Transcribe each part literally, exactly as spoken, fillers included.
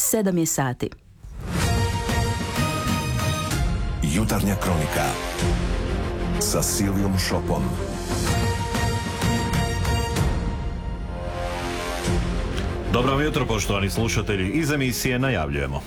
Sedam je sati. Jutarnja kronika sa Silvijom Šopom. Dobro vam jutro, poštovani slušatelji. Iz emisije najavljujemo.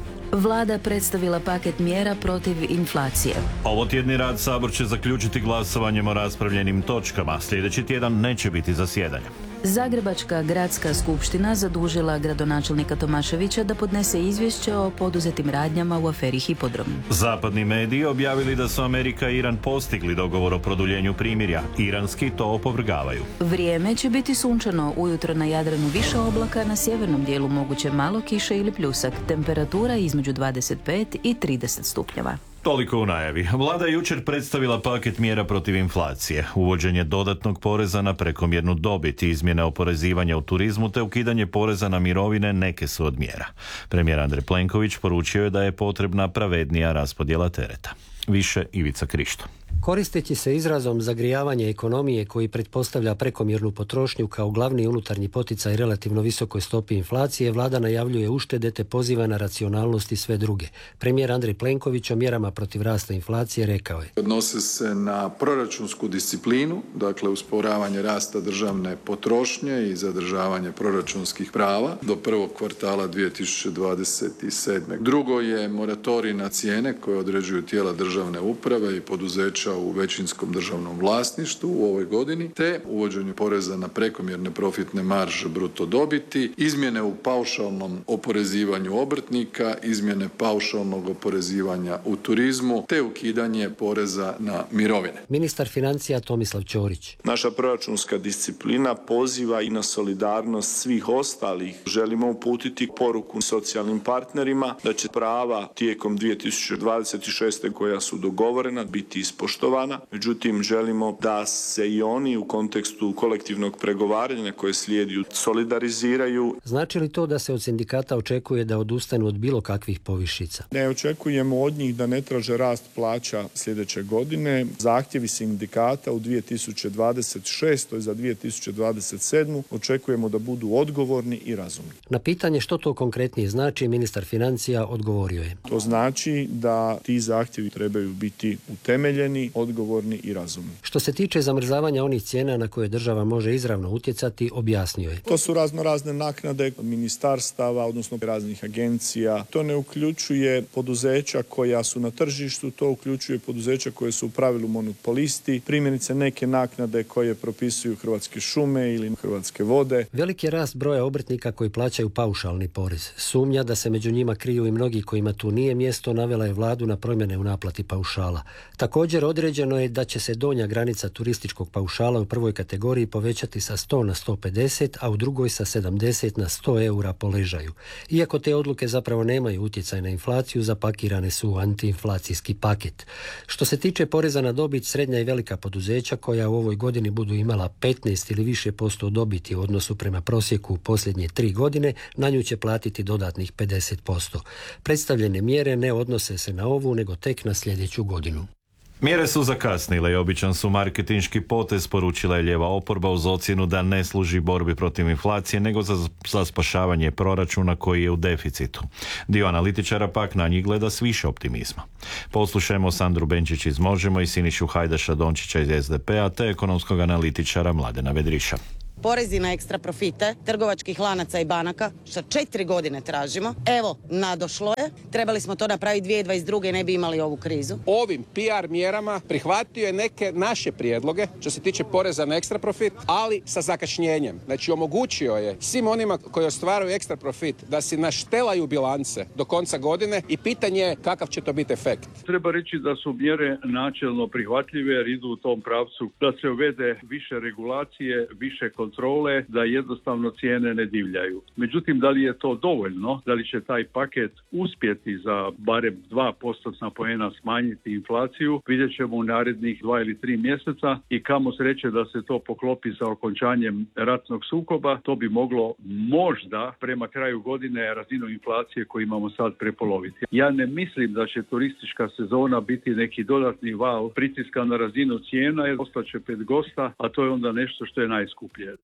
Vlada predstavila paket mjera protiv inflacije. Ovotjedni rad Sabor će zaključiti glasovanjem o raspravljenim točkama. Sljedeći tjedan neće biti zasjedanja. Zagrebačka gradska skupština zadužila gradonačelnika Tomaševića da podnese izvješće o poduzetim radnjama u aferi Hipodrom. Zapadni mediji objavili da su Amerika i Iran postigli dogovor o produljenju primirja. Iranski to opovrgavaju. Vrijeme će biti sunčano, ujutro na Jadranu više oblaka, na sjevernom dijelu moguće malo kiše ili pljusak. Temperatura između dvadeset pet i trideset stupnjeva. Toliko u najavi. Vlada je jučer predstavila paket mjera protiv inflacije, uvođenje dodatnog poreza na prekomjernu dobit, izmjene oporezivanja u turizmu te ukidanje poreza na mirovine neke su od mjera. Premijer Andrej Plenković poručio je da je potrebna pravednija raspodjela tereta. Više Ivica Krišto. Koristeći se izrazom zagrijavanje ekonomije koji pretpostavlja prekomjernu potrošnju kao glavni unutarnji poticaj relativno visokoj stopi inflacije, vlada najavljuje uštede te poziva na racionalnost i sve druge. Premijer Andrej Plenković o mjerama protiv rasta inflacije rekao je: Odnose se na proračunsku disciplinu, dakle usporavanje rasta državne potrošnje i zadržavanje proračunskih prava do prvog kvartala dvije tisuće dvadeset sedme. Drugo je moratorij na cijene koje određuju tijela državne uprave i poduzeća u većinskom državnom vlasništvu u ovoj godini, te uvođenje poreza na prekomjerne profitne marže bruto dobiti, izmjene u paušalnom oporezivanju obrtnika, izmjene paušalnog oporezivanja u turizmu, te ukidanje poreza na mirovine. Ministar financija Tomislav Ćorić. Naša proračunska disciplina poziva i na solidarnost svih ostalih. Želimo uputiti poruku socijalnim partnerima da će prava tijekom dvije tisuće dvadeset šeste koja su dogovorena biti ispoštovana. Međutim, želimo da se i oni u kontekstu kolektivnog pregovaranja koje slijedi solidariziraju. Znači li to da se od sindikata očekuje da odustanu od bilo kakvih povišica? Ne očekujemo od njih da ne traže rast plaća sljedeće godine. Zahtjevi sindikata u dvije tisuće dvadeset šestoj za dvije tisuće dvadeset sedmu očekujemo da budu odgovorni i razumni. Na pitanje što to konkretnije znači, ministar financija odgovorio je: To znači da ti zahtjevi trebaju biti utemeljeni, odgovorni i razumni. Što se tiče zamrzavanja onih cijena na koje država može izravno utjecati, objasnio je: To su razno razne naknade ministarstava, odnosno raznih agencija. To ne uključuje poduzeća koja su na tržištu, to uključuje poduzeća koje su u pravilu monopolisti, primjerice neke naknade koje propisuju Hrvatske šume ili Hrvatske vode. Veliki je rast broja obrtnika koji plaćaju paušalni porez. Sumnja da se među njima kriju i mnogi kojima tu nije mjesto navela je vladu na promjene u naplati paušala. Također određeno je da će se donja granica turističkog paušala u prvoj kategoriji povećati sa sto na sto pedeset, a u drugoj sa sedamdeset na sto eura po ležaju. Iako te odluke zapravo nemaju utjecaj na inflaciju, zapakirane su u antiinflacijski paket. Što se tiče poreza na dobit, srednja i velika poduzeća koja u ovoj godini budu imala petnaest ili više posto dobiti u odnosu prema prosjeku u posljednje tri godine, na nju će platiti dodatnih pedeset posto. Predstavljene mjere ne odnose se na ovu, nego tek na sljedeću godinu. Mjere su zakasnile i običan su marketinški potez, poručila je lijeva oporba uz ocjenu da ne služi borbi protiv inflacije, nego za, za spašavanje proračuna koji je u deficitu. Dio analitičara pak na njih gleda s više optimizma. Poslušajmo Sandru Benčić iz Možemo i Sinišu Hajdaša Dončića iz es de pe a te ekonomskog analitičara Mladena Vedriša. Porezi na ekstra profite trgovačkih lanaca i banaka, što četiri godine tražimo. Evo, nadošlo je. Trebali smo to napraviti dvije tisuće dvadeset druge i ne bi imali ovu krizu. Ovim P R mjerama prihvatio je neke naše prijedloge što se tiče poreza na ekstra profit, ali sa zakašnjenjem. Znači, omogućio je svim onima koji ostvaruju ekstra profit da si naštelaju bilance do konca godine i pitanje je kakav će to biti efekt. Treba reći da su mjere načelno prihvatljive jer idu u tom pravcu da se uvede više regulacije, više kontrole, da jednostavno cijene ne divljaju. Međutim, da li je to dovoljno? Da li će taj paket uspjeti za barem dva postotna poena smanjiti inflaciju? Vidjet ćemo u narednih dva ili tri mjeseca i kamo sreće da se to poklopi sa okončanjem ratnog sukoba. To bi moglo možda prema kraju godine razinu inflacije koju imamo sad prepoloviti. Ja ne mislim da će turistička sezona biti neki dodatni val pritiska na razinu cijena jer ostaće pet gosta, a to je onda nešto što je najskuplje.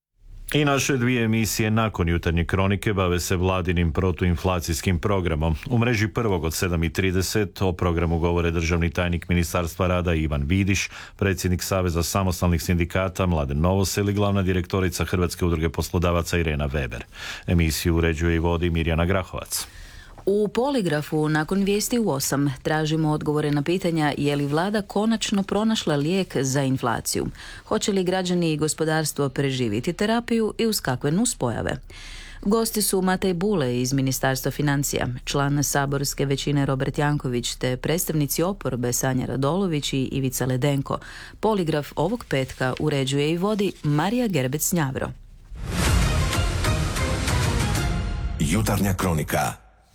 I naše dvije emisije nakon jutarnje kronike bave se vladinim protuinflacijskim programom. U mreži prvog od sedam i trideset o programu govore državni tajnik Ministarstva rada Ivan Vidiš, predsjednik Saveza samostalnih sindikata Mladen Novosel i glavna direktorica Hrvatske udruge poslodavaca Irena Weber. Emisiju uređuje i vodi Mirjana Grahovac. U Poligrafu nakon vijesti u osam tražimo odgovore na pitanja je li vlada konačno pronašla lijek za inflaciju. Hoće li građani i gospodarstvo preživjeti terapiju i uz kakve nuspojave? Gosti su Matej Bule iz Ministarstva financija, član saborske većine Robert Janković te predstavnici oporbe Sanja Radolović i Ivica Ledenko. Poligraf ovog petka uređuje i vodi Marija Gerbec-Njavro. Jutarnja kronika.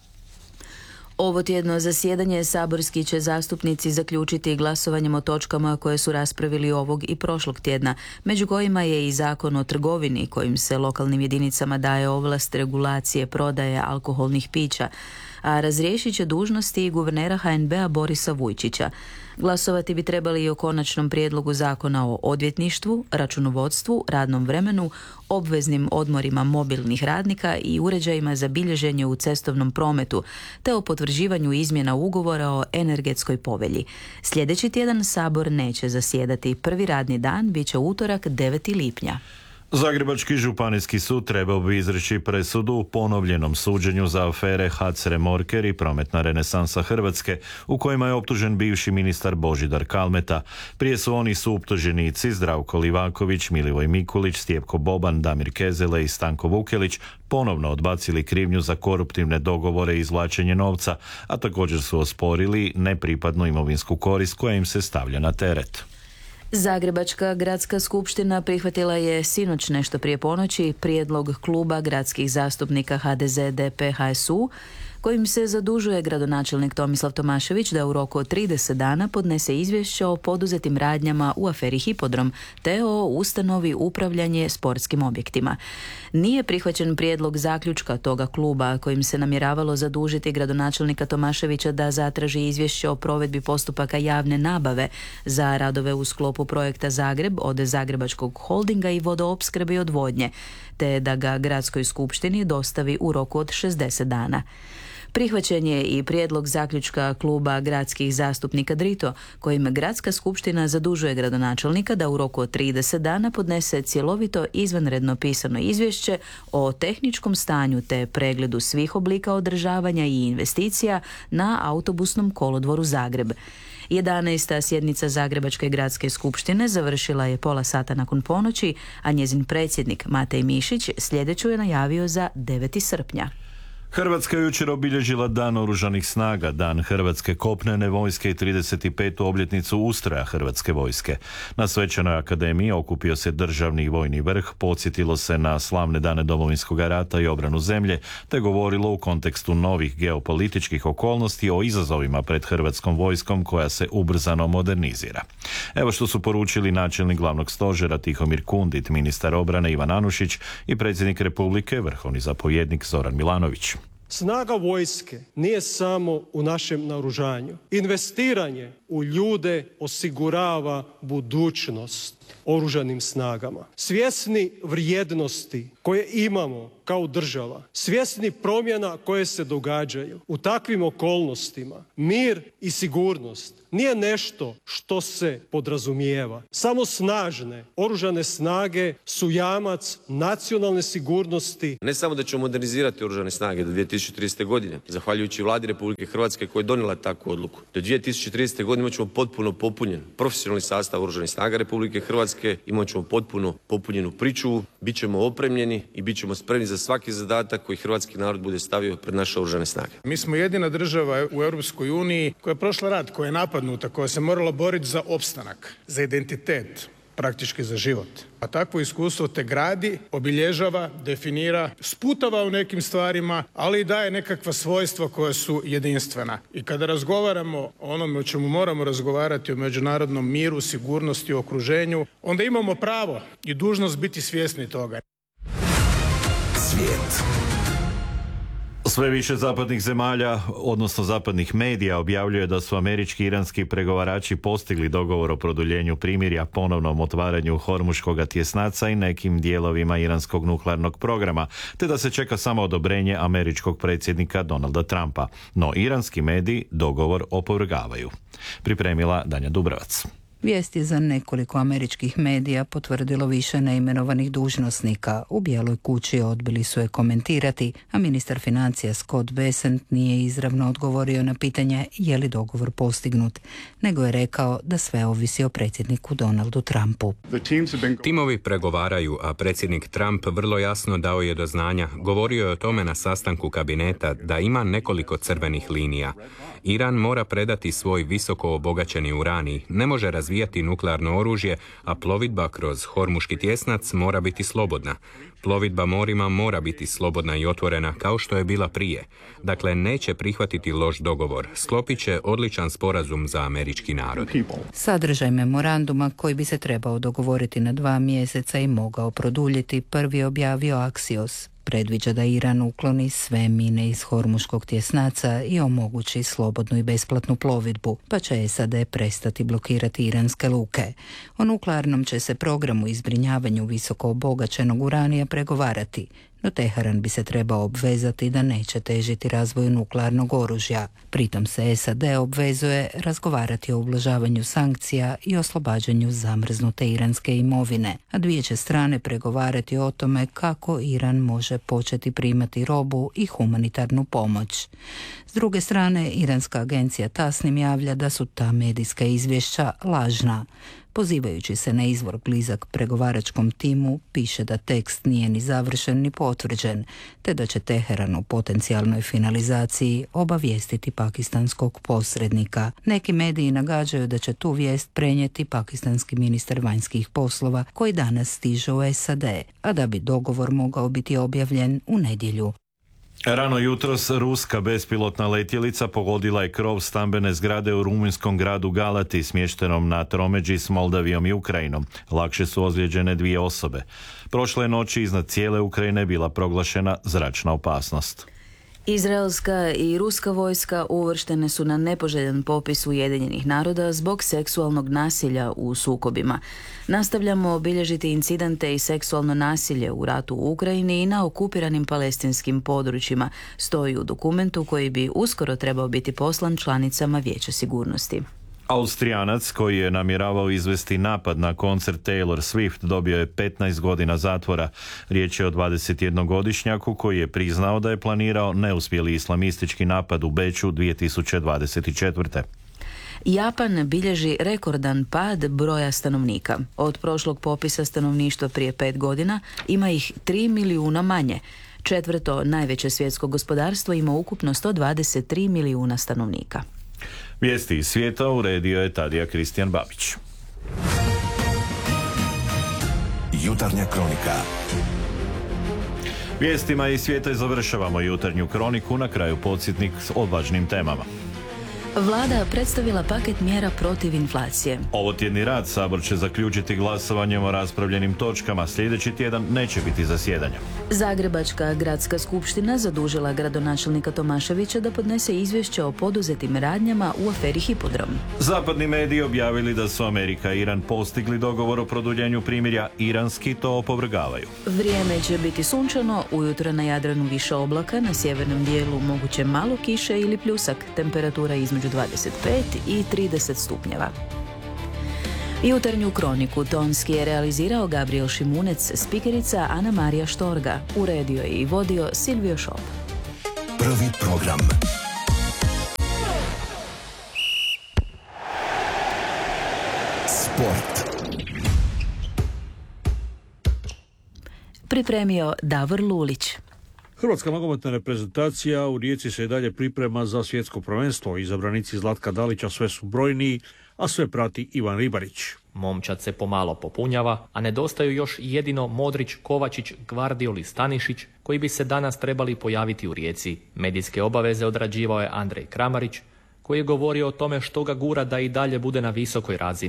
Ovo tjedno zasjedanje saborski će zastupnici zaključiti glasovanjem o točkama koje su raspravili ovog i prošlog tjedna, među kojima je i zakon o trgovini kojim se lokalnim jedinicama daje ovlast regulacije prodaje alkoholnih pića, a razriješit će dužnosti i guvernera H N B-a Borisa Vujčića. Glasovati bi trebali i o konačnom prijedlogu zakona o odvjetništvu, računovodstvu, radnom vremenu, obveznim odmorima mobilnih radnika i uređajima za bilježenje u cestovnom prometu, te o potvrđivanju izmjena ugovora o energetskoj povelji. Sljedeći tjedan Sabor neće zasjedati. Prvi radni dan bit će utorak deveti lipnja. Zagrebački županijski sud trebao bi izreći presudu u ponovljenom suđenju za afere H C Remorker i prometna renesansa Hrvatske, u kojima je optužen bivši ministar Božidar Kalmeta. Prije su oni suoptuženici Zdravko Livaković, Milivoj Mikulić, Stjepko Boban, Damir Kezele i Stanko Vukelić ponovno odbacili krivnju za koruptivne dogovore i izvlačenje novca, a također su osporili nepripadnu imovinsku korist koja im se stavlja na teret. Zagrebačka gradska skupština prihvatila je sinoć nešto prije ponoći prijedlog kluba gradskih zastupnika H D Z, D P, H S U kojim se zadužuje gradonačelnik Tomislav Tomašević da u roku od trideset dana podnese izvješće o poduzetim radnjama u aferi Hipodrom te o ustanovi upravljanje sportskim objektima. Nije prihvaćen prijedlog zaključka toga kluba kojim se namjeravalo zadužiti gradonačelnika Tomaševića da zatraži izvješće o provedbi postupaka javne nabave za radove u sklopu projekta Zagreb od Zagrebačkog holdinga i vodoopskrbe i odvodnje, te da ga gradskoj skupštini dostavi u roku od šezdeset dana. Prihvaćen je i prijedlog zaključka kluba gradskih zastupnika Drito, kojim gradska skupština zadužuje gradonačelnika da u roku od trideset dana podnese cjelovito izvanredno pisano izvješće o tehničkom stanju te pregledu svih oblika održavanja i investicija na autobusnom kolodvoru Zagreb. jedanaesta sjednica Zagrebačke gradske skupštine završila je pola sata nakon ponoći, a njezin predsjednik Matej Mišić sljedeću je najavio za deveti srpnja. Hrvatska je jučer obilježila Dan oružanih snaga, Dan Hrvatske kopnene vojske i trideset petu obljetnicu ustroja Hrvatske vojske. Na svečanoj akademiji okupio se državni i vojni vrh, podsjetilo se na slavne dane Domovinskog rata i obranu zemlje, te govorilo u kontekstu novih geopolitičkih okolnosti o izazovima pred Hrvatskom vojskom koja se ubrzano modernizira. Evo što su poručili načelnik glavnog stožera Tihomir Kundit, ministar obrane Ivan Anušić i predsjednik Republike, vrhovni zapovjednik Zoran Milanović. Snaga vojske nije samo u našem naoružanju. Investiranje u ljude osigurava budućnost oružanim snagama. Svjesni vrijednosti koje imamo kao država, svjesni promjena koje se događaju u takvim okolnostima, mir i sigurnost nije nešto što se podrazumijeva. Samo snažne oružane snage su jamac nacionalne sigurnosti. Ne samo da ćemo modernizirati oružane snage do dvije tisuće tridesete. godine, zahvaljujući vladi Republike Hrvatske koja je donijela takvu odluku. Do dvije tisuće tridesete. godine imat ćemo potpuno popunjen profesionalni sastav oružanih snaga Republike Hrvatske, imat ćemo potpuno popunjenu pričuvu, bit ćemo opremljeni i bit ćemo spremni za svaki zadatak koji hrvatski narod bude stavio pred naše oružane snage. Mi smo jedina država u Europskoj uniji koja je prošla rat, koja je napadnuta, koja se morala boriti za opstanak, za identitet, praktički za život. A takvo iskustvo te gradi, obilježava, definira, sputava u nekim stvarima, ali i daje nekakva svojstva koja su jedinstvena. I kada razgovaramo o onome o čemu moramo razgovarati, o međunarodnom miru, sigurnosti, okruženju, onda imamo pravo i dužnost biti svjesni toga. Svijet. Sve više zapadnih zemalja, odnosno zapadnih medija, objavljuje da su američki i iranski pregovarači postigli dogovor o produljenju primirja, ponovnom otvaranju Hormuškog tjesnaca i nekim dijelovima iranskog nuklearnog programa, te da se čeka samo odobrenje američkog predsjednika Donalda Trumpa. No iranski mediji dogovor opovrgavaju. Pripremila Danja Dubrovac. Vijest je za nekoliko američkih medija potvrdilo više neimenovanih dužnosnika. U Bijeloj kući odbili su je komentirati, a ministar financija Scott Bessent nije izravno odgovorio na pitanje je li dogovor postignut, nego je rekao da sve ovisi o predsjedniku Donaldu Trumpu. Timovi pregovaraju, a predsjednik Trump vrlo jasno dao je do znanja. Govorio je o tome na sastanku kabineta da ima nekoliko crvenih linija. Iran mora predati svoj visoko obogaćeni uranij, ne može razvijati nuklearno oružje, a plovidba kroz Hormuški tjesnac mora biti slobodna. Plovidba morima mora biti slobodna i otvorena kao što je bila prije. Dakle, neće prihvatiti loš dogovor. Sklopit će odličan sporazum za američki narod. Sadržaj memoranduma koji bi se trebao dogovoriti na dva mjeseca i mogao produljiti, prvi objavio Axios. Predviđa da Iran ukloni sve mine iz Hormuškog tjesnaca i omogući slobodnu i besplatnu plovidbu, pa će S A D prestati blokirati iranske luke. O nuklearnom će se programu i zbrinjavanju visoko obogaćenog uranija pregovarati, no Teheran bi se trebao obvezati da neće težiti razvoju nuklearnog oružja. Pritom se S A D obvezuje razgovarati o ublažavanju sankcija i oslobađanju zamrznute iranske imovine, a dvije će strane pregovarati o tome kako Iran može početi primati robu i humanitarnu pomoć. S druge strane, iranska agencija Tasnim javlja da su ta medijska izvješća lažna. Pozivajući se na izvor blizak pregovaračkom timu, piše da tekst nije ni završen ni potvrđen, te da će Teheran u potencijalnoj finalizaciji obavijestiti pakistanskog posrednika. Neki mediji nagađaju da će tu vijest prenijeti pakistanski ministar vanjskih poslova koji danas stiže u S A D, a da bi dogovor mogao biti objavljen u nedjelju. Rano jutros ruska bespilotna letjelica pogodila je krov stambene zgrade u rumunjskom gradu Galati, smještenom na tromeđi s Moldavijom i Ukrajinom. Lakše su ozlijeđene dvije osobe. Prošle noći iznad cijele Ukrajine bila proglašena zračna opasnost. Izraelska i ruska vojska uvrštene su na nepoželjan popis Ujedinjenih naroda zbog seksualnog nasilja u sukobima. Nastavljamo obilježiti incidente i seksualno nasilje u ratu u Ukrajini i na okupiranim palestinskim područjima, stoji u dokumentu koji bi uskoro trebao biti poslan članicama Vijeća sigurnosti. Austrijanac koji je namjeravao izvesti napad na koncert Taylor Swift dobio je petnaest godina zatvora. Riječ je o dvadesetjednogodišnjaku koji je priznao da je planirao neuspjeli islamistički napad u Beču dvije tisuće dvadeset četvrte. Japan bilježi rekordan pad broja stanovnika. Od prošlog popisa stanovništva prije pet godina ima ih tri milijuna manje. Četvrto najveće svjetsko gospodarstvo ima ukupno sto dvadeset tri milijuna stanovnika. Vijesti iz svijeta uredio je Tadija Kristijan Babić. Jutarnja kronika. Vijestima iz svijeta završavamo jutarnju kroniku, na kraju podsjetnik s odvažnim temama. Vlada predstavila paket mjera protiv inflacije. Ovotjedni rad Sabor će zaključiti glasovanjem o raspravljenim točkama. Sljedeći tjedan neće biti zasjedanja. Zagrebačka gradska skupština zadužila gradonačelnika Tomaševića da podnese izvješće o poduzetim radnjama u aferi Hipodrom. Zapadni mediji objavili da su Amerika i Iran postigli dogovor o produljenju primirja. Iranski to opovrgavaju. Vrijeme će biti sunčano, ujutro na Jadranu više oblaka, na sjevernom dijelu moguće malo kiše ili pljusak, temperatura između dvadeset pet i trideset stupnjeva. Jutarnju kroniku tonski je realizirao Gabriel Šimunec, spikerica Ana Marija Štorga, uredio je i vodio Silvio Šop. Prvi program. Sport. Pripremio Davor Lulić. Hrvatska nogometna reprezentacija u Rijeci se i dalje priprema za svjetsko prvenstvo. Izabranici Zlatka Dalića sve su brojniji, a sve prati Ivan Ribarić. Momčad se pomalo popunjava, a nedostaju još jedino Modrić, Kovačić, Gvardiol i Stanišić, koji bi se danas trebali pojaviti u Rijeci. Medijske obaveze odrađivao je Andrej Kramarić, koji je govorio o tome što ga gura da i dalje bude na visokoj razini.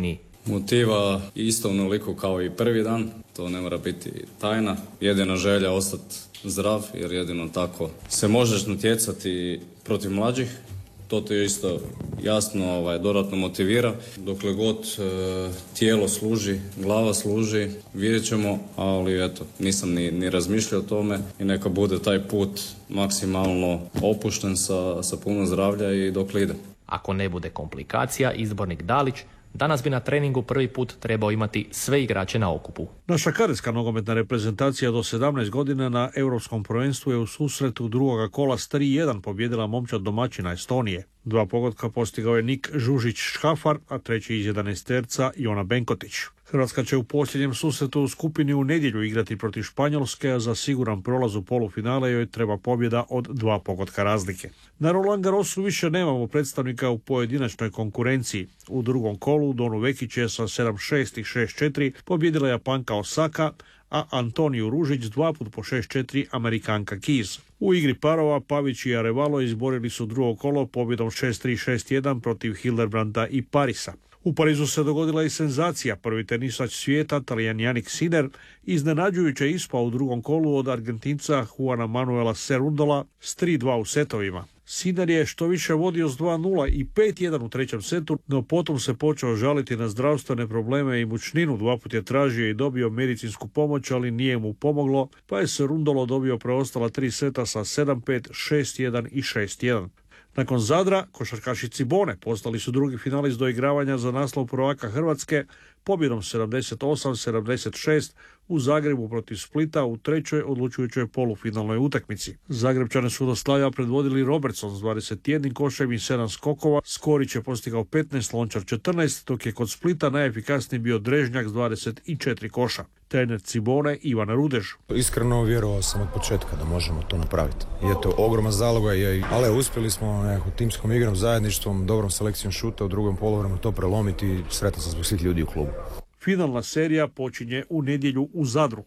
Motiva isto onoliko kao i prvi dan, to ne mora biti tajna. Jedina želja ostati zdrav, jer jedino tako se možeš natjecati protiv mlađih. To te isto jasno ovaj, dodatno motivira. Dokle god e, tijelo služi, glava služi, vidjet ćemo, ali eto, nisam ni, ni razmišljao o tome i neka bude taj put maksimalno opušten sa, sa puno zdravlja i dokle ide. Ako ne bude komplikacija, izbornik Dalić danas bi na treningu prvi put trebao imati sve igrače na okupu. Naša kadetska nogometna reprezentacija do sedamnaest godina na Europskom prvenstvu je u susretu drugoga kola s tri jedan pobjedila momčad domaćina Estonije. Dva pogotka postigao je Nik Žužić-Škafar, a treći iz jedanaesterca Jona Benkotić. Hrvatska će u posljednjem susretu u skupini u nedjelju igrati protiv Španjolske, a za siguran prolaz u polufinale joj treba pobjeda od dva pogotka razlike. Na Roland Garrosu više nemamo predstavnika u pojedinačnoj konkurenciji. U drugom kolu Donu Vekić je sa sedam šest i šest četiri pobjedila Japanka Osaka, a Antoniju Ružić dva put po šest četiri Amerikanka Keys. U igri parova Pavić i Arevalo izborili su drugo kolo pobjedom šest tri šest jedan protiv Hildebranda i Parisa. U Parizu se dogodila i senzacija. Prvi tenisač svijeta, Talijan Jannik Sinner, iznenađujuće ispao u drugom kolu od Argentinca Juana Manuela Cerundola s tri dva u setovima. Sinner je što više vodio s dva nula i pet jedan u trećem setu, no potom se počeo žaliti na zdravstvene probleme i mučninu. Dva put je tražio i dobio medicinsku pomoć, ali nije mu pomoglo, pa je Cerundolo dobio preostala tri seta sa sedam pet, šest jedan i šest jedan. Nakon Zadra, košarkaši Cibone postali su drugi finalist do igravanja za naslov prvaka Hrvatske pobjedom sedamdeset osam sedamdeset šest u Zagrebu protiv Splita u trećoj odlučujućoj polufinalnoj utakmici. Zagrebčane su do slaja predvodili Robertson s dvadeset jedan košem i sedam skokova, Skorić je postigao petnaest, Lončar četrnaest, dok je kod Splita najefikasniji bio Drežnjak s dvadeset četiri koša. Trener Cibone Ivan Rudež. Iskreno vjerovao sam od početka da možemo to napraviti. Je to ogroman zalogaj, ali uspjeli smo nekako timskom igrom, zajedništvom, dobrom selekcijom šuta u drugom poluvremenu to prelomiti i sretan sam zbog svih ljudi u klubu. Finalna serija počinje u nedjelju u Zadru.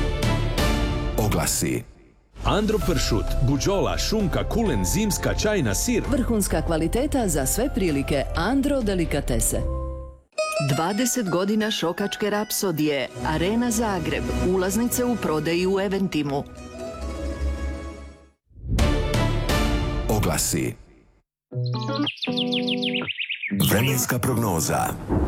Oglasi. Andro pršut, buđola, šunka, kulen, zimska, čajna, sir. Vrhunska kvaliteta za sve prilike. Andro delikatese. dvadeset godina šokačke rapsodije. Arena Zagreb. Ulaznice u prodaji u Eventimu. Oglasi. Vremenska prognoza.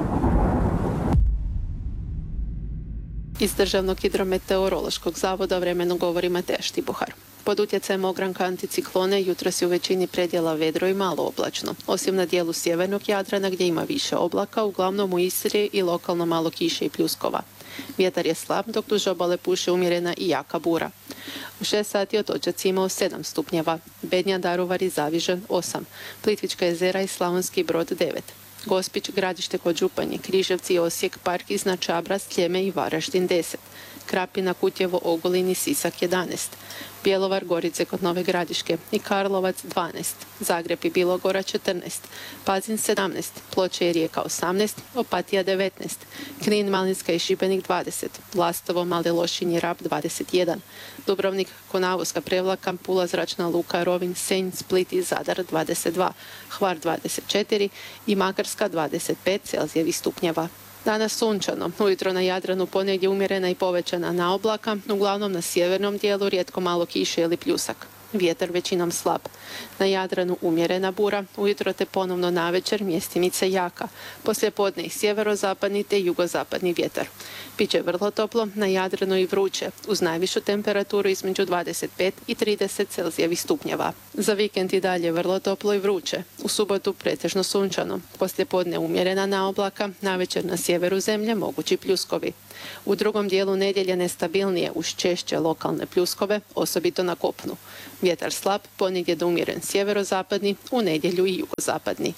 Iz Državnog hidrometeorološkog zavoda vremenu govori Mateja Štibuhar. Pod utjecajem ogranka anticiklone jutros je u većini predjela vedro i malo oblačno. Osim na dijelu sjevernog Jadrana gdje ima više oblaka, uglavnom u Istri i lokalno malo kiše i pljuskova. Vjetar je slab, dok duž obale puše umjerena i jaka bura. U šest sati Otočac imao sedam stupnjeva, Bednja, Daruvar i Zavižan osam, Plitvička jezera i Slavonski Brod devet. Gospić, Gradište kod Županje, Križevci, Osijek, Park iznad Čabra, Sljeme i Varaždin deset. Krapina, Kutjevo, Ogulin i Sisak jedanaest. Bjelovar, Gorice kod Nove Gradiške i Karlovac dvanaest. Zagreb i Bilogora četrnaest. Pazin sedamnaest. Ploče i Rijeka osamnaest. Opatija devetnaest. Knin, Malinska i Šibenik dvadeset. Lastovo, Mali Lošinj i Rab dvadeset jedan. Dubrovnik, Konavoska, Prevlaka, Pula, Zračna luka, Rovinj, Senj, Split i Zadar dvadeset dva. Hvar dvadeset četiri i Makarska dvadeset pet Celzijevih stupnjeva. Danas sunčano, ujutro na Jadranu ponegdje umjerena i povećana na oblaka, uglavnom na sjevernom dijelu rijetko malo kiše ili pljusak. Vjetar većinom slab. Na Jadranu umjerena bura, ujutro te ponovno navečer mjestimice jaka. Poslijepodne i sjeverozapadni te jugozapadni vjetar. Biće vrlo toplo, na Jadranu i vruće, uz najvišu temperaturu između dvadeset pet i trideset Celzijevih stupnjeva. Za vikend i dalje vrlo toplo i vruće. U subotu pretežno sunčano. Poslijepodne umjerena na oblaka, navečer na sjeveru zemlje mogući pljuskovi. U drugom dijelu nedjelje nestabilnije uz češće lokalne pljuskove, osobito na kopnu. Vjetar slab, ponegdje da umjeren sjeverozapadni, u nedjelju i jugozapadni.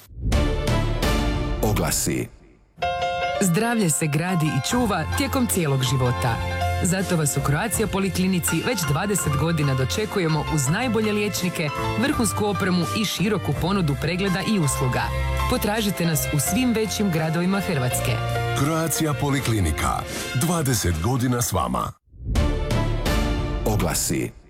Oglasi. Zdravlje se gradi i čuva tijekom cijelog života. Zato vas u Croatia Poliklinici već dvadeset godina dočekujemo uz najbolje liječnike, vrhunsku opremu i široku ponudu pregleda i usluga. Potražite nas u svim većim gradovima Hrvatske. Croatia Poliklinika. dvadeset godina s vama. Oglasi.